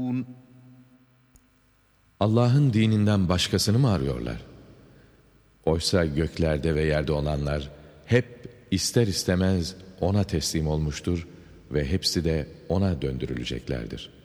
Allah'ın dininden başkasını mı arıyorlar? Oysa göklerde ve yerde olanlar hep ister istemez O'na teslim olmuştur ve hepsi de O'na döndürüleceklerdir.